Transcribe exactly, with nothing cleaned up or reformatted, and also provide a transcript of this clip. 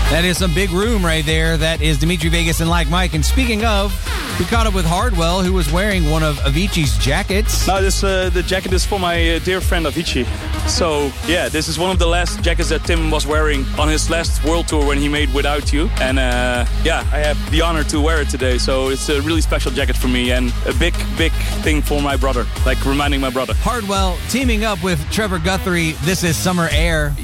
That is some big room right there. That is Dimitri Vegas and Like Mike. And speaking of, we caught up with Hardwell, who was wearing one of Avicii's jackets. No, this uh, the jacket is for my uh, dear friend Avicii. So, yeah, this is one of the last jackets that Tim was wearing on his last world tour when he made Without You. And, uh, yeah, I have the honor to wear it today. So it's a really special jacket for me and a big, big thing for my brother, like reminding my brother. Hardwell teaming up with Trevor Guthrie. This is Summer Air.